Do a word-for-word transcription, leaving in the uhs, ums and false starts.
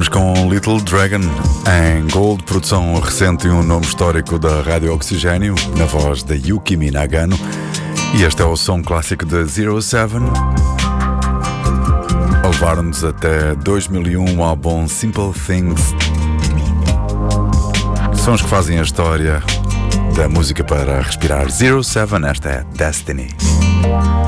com Little Dragon em Gold, produção recente e um nome histórico da Rádio Oxigênio, na voz de Yuki Minagano. E este é o som clássico de Zero Seven, a levar-nos até dois mil e um, o álbum Simple Things. Sons que fazem a história da música para respirar. Zero Seven, esta é Destiny.